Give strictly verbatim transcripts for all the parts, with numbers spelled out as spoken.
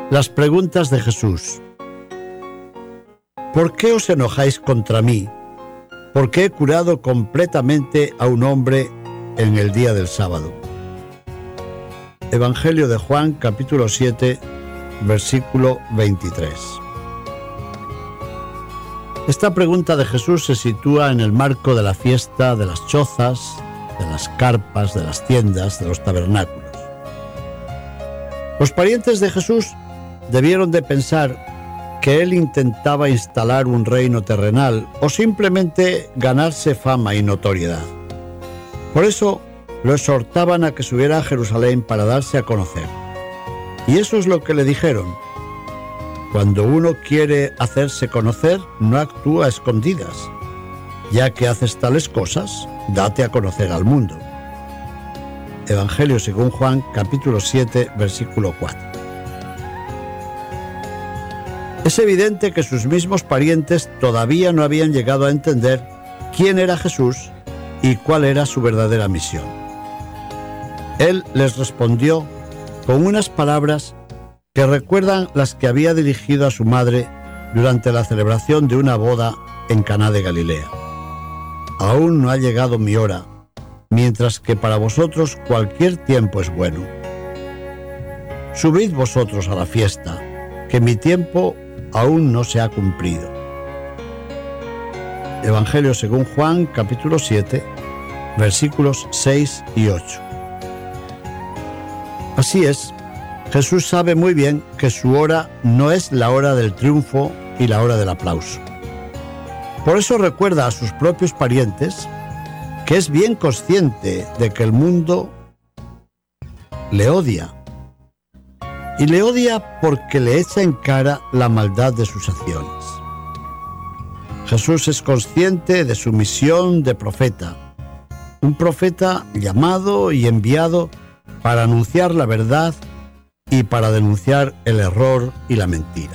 Las preguntas de Jesús. ¿Por qué os enojáis contra mí? Porque he curado completamente a un hombre en el día del sábado. Evangelio de Juan, capítulo siete, versículo veintitrés. Esta pregunta de Jesús se sitúa en el marco de la fiesta de las chozas, de las carpas, de las tiendas, de los tabernáculos. Los parientes de Jesús debieron de pensar que él intentaba instalar un reino terrenal o simplemente ganarse fama y notoriedad. Por eso lo exhortaban a que subiera a Jerusalén para darse a conocer. Y eso es lo que le dijeron. Cuando uno quiere hacerse conocer, no actúa a escondidas. Ya que haces tales cosas, date a conocer al mundo. Evangelio según Juan, capítulo siete, versículo cuatro. Es evidente que sus mismos parientes todavía no habían llegado a entender quién era Jesús y cuál era su verdadera misión. Él les respondió con unas palabras que recuerdan las que había dirigido a su madre durante la celebración de una boda en Caná de Galilea. Aún no ha llegado mi hora, mientras que para vosotros cualquier tiempo es bueno. Subid vosotros a la fiesta, que mi tiempo aún no se ha cumplido. Evangelio según Juan, capítulo siete, versículos seis y ocho. Así es, Jesús sabe muy bien que su hora no es la hora del triunfo y la hora del aplauso. Por eso recuerda a sus propios parientes que es bien consciente de que el mundo le odia. Y le odia porque le echa en cara la maldad de sus acciones. Jesús es consciente de su misión de profeta, un profeta llamado y enviado para anunciar la verdad y para denunciar el error y la mentira.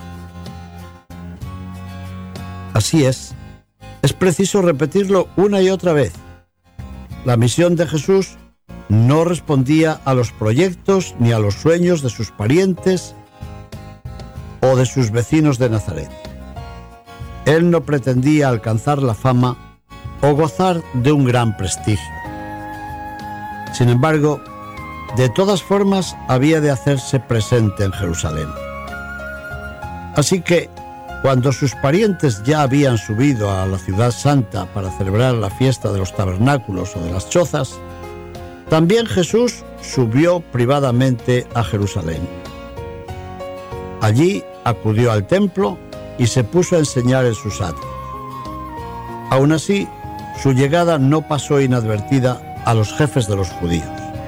Así es, es preciso repetirlo una y otra vez. La misión de Jesús no respondía a los proyectos ni a los sueños de sus parientes o de sus vecinos de Nazaret. Él no pretendía alcanzar la fama o gozar de un gran prestigio. Sin embargo, de todas formas había de hacerse presente en Jerusalén. Así que, cuando sus parientes ya habían subido a la ciudad santa para celebrar la fiesta de los tabernáculos o de las chozas, también Jesús subió privadamente a Jerusalén. Allí acudió al templo y se puso a enseñar en sus atrios. Aún así, su llegada no pasó inadvertida a los jefes de los judíos.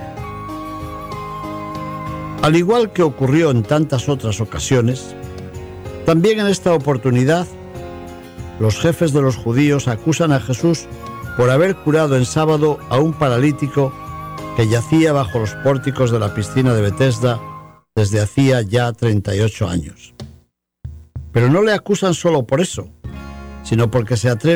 Al igual que ocurrió en tantas otras ocasiones, también en esta oportunidad, los jefes de los judíos acusan a Jesús por haber curado en sábado a un paralítico que yacía bajo los pórticos de la piscina de Betesda desde hacía ya treinta y ocho años. Pero no le acusan solo por eso, sino porque se atreve